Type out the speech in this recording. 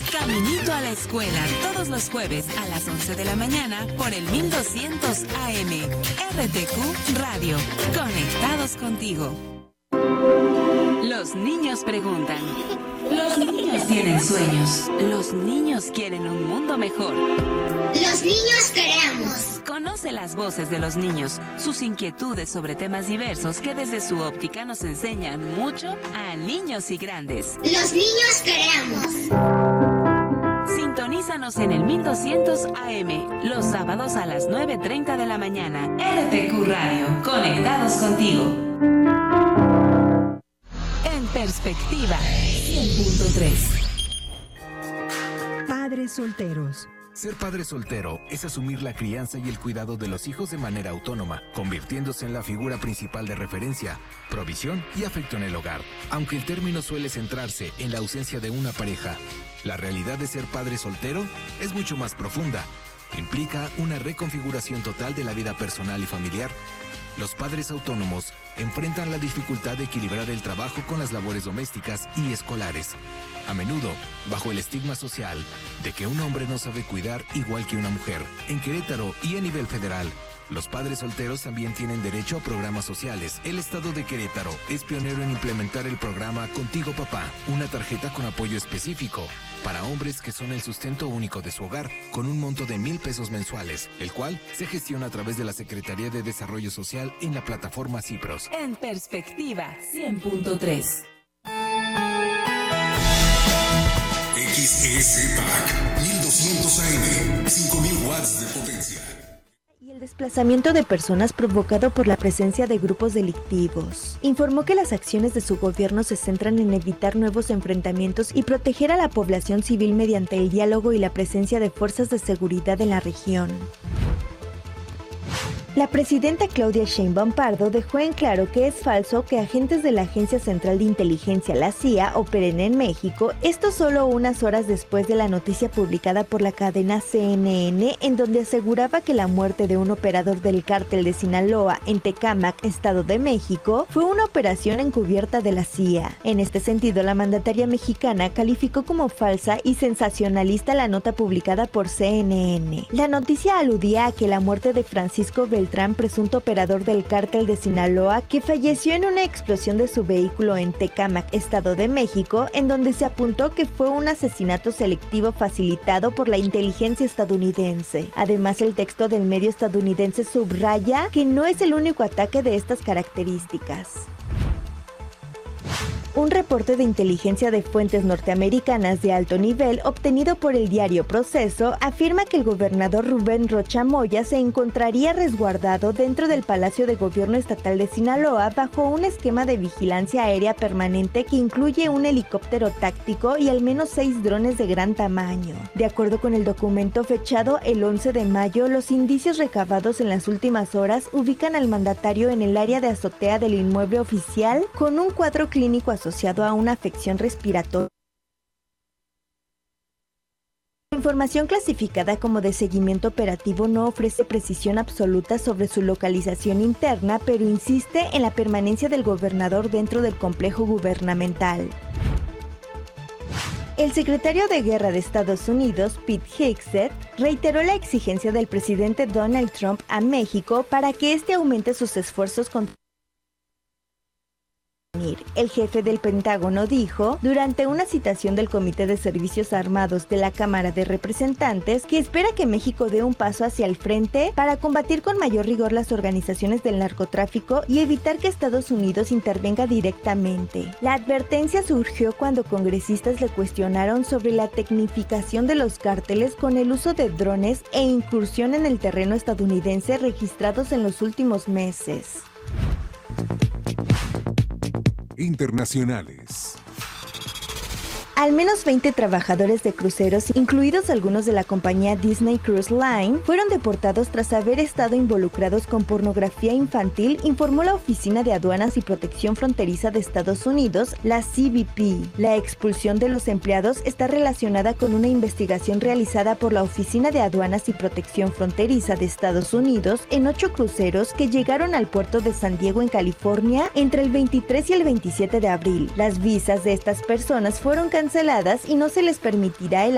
Caminito a la escuela, todos los jueves a las 11 de la mañana por el 1200 AM. RTQ Radio, conectados contigo. Los niños preguntan. Los niños tienen sueños. Los niños quieren un mundo mejor. Los niños creamos. Conoce las voces de los niños, sus inquietudes sobre temas diversos que desde su óptica nos enseñan mucho a niños y grandes. Los niños creamos. Sintonízanos en el 1200 AM, los sábados a las 9:30 de la mañana. RTQ Radio, conectados contigo. En perspectiva, 100.3. Padres solteros. Ser padre soltero es asumir la crianza y el cuidado de los hijos de manera autónoma, convirtiéndose en la figura principal de referencia, provisión y afecto en el hogar. Aunque el término suele centrarse en la ausencia de una pareja, la realidad de ser padre soltero es mucho más profunda. Implica una reconfiguración total de la vida personal y familiar. Los padres autónomos enfrentan la dificultad de equilibrar el trabajo con las labores domésticas y escolares, a menudo bajo el estigma social de que un hombre no sabe cuidar igual que una mujer. En Querétaro y a nivel federal, los padres solteros también tienen derecho a programas sociales. El estado de Querétaro es pionero en implementar el programa Contigo Papá, una tarjeta con apoyo específico para hombres que son el sustento único de su hogar, con un monto de 1,000 pesos mensuales, el cual se gestiona a través de la Secretaría de Desarrollo Social en la plataforma Cipros. En perspectiva, 100.3. XEC-PAC 1200 AM, 5000 watts de potencia. Y el desplazamiento de personas provocado por la presencia de grupos delictivos. Informó que las acciones de su gobierno se centran en evitar nuevos enfrentamientos y proteger a la población civil mediante el diálogo y la presencia de fuerzas de seguridad en la región. La presidenta Claudia Sheinbaum Pardo dejó en claro que es falso que agentes de la Agencia Central de Inteligencia, la CIA, operen en México, esto solo unas horas después de la noticia publicada por la cadena CNN, en donde aseguraba que la muerte de un operador del cártel de Sinaloa en Tecámac, Estado de México, fue una operación encubierta de la CIA. En este sentido, la mandataria mexicana calificó como falsa y sensacionalista la nota publicada por CNN. La noticia aludía a que la muerte de Francisco Beltrán, presunto operador del cártel de Sinaloa, que falleció en una explosión de su vehículo en Tecámac, Estado de México, en donde se apuntó que fue un asesinato selectivo facilitado por la inteligencia estadounidense. Además, el texto del medio estadounidense subraya que no es el único ataque de estas características. Un reporte de inteligencia de fuentes norteamericanas de alto nivel obtenido por el diario Proceso afirma que el gobernador Rubén Rocha Moya se encontraría resguardado dentro del Palacio de Gobierno Estatal de Sinaloa bajo un esquema de vigilancia aérea permanente que incluye un helicóptero táctico y al menos 6 drones de gran tamaño. De acuerdo con el documento fechado el 11 de mayo, los indicios recabados en las últimas horas ubican al mandatario en el área de azotea del inmueble oficial con un cuadro clínico asociado a una afección respiratoria. La información clasificada como de seguimiento operativo no ofrece precisión absoluta sobre su localización interna, pero insiste en la permanencia del gobernador dentro del complejo gubernamental. El secretario de Guerra de Estados Unidos, Pete Hegseth, reiteró la exigencia del presidente Donald Trump a México para que éste aumente sus esfuerzos contra el jefe del Pentágono dijo, durante una citación del Comité de Servicios Armados de la Cámara de Representantes, que espera que México dé un paso hacia el frente para combatir con mayor rigor las organizaciones del narcotráfico y evitar que Estados Unidos intervenga directamente. La advertencia surgió cuando congresistas le cuestionaron sobre la tecnificación de los cárteles con el uso de drones e incursión en el terreno estadounidense registrados en los últimos meses. Internacionales. Al menos 20 trabajadores de cruceros, incluidos algunos de la compañía Disney Cruise Line, fueron deportados tras haber estado involucrados con pornografía infantil, informó la Oficina de Aduanas y Protección Fronteriza de Estados Unidos, la CBP. La expulsión de los empleados está relacionada con una investigación realizada por la Oficina de Aduanas y Protección Fronteriza de Estados Unidos en 8 cruceros que llegaron al puerto de San Diego en California entre el 23 y el 27 de abril. Las visas de estas personas fueron canceladas y no se les permitirá el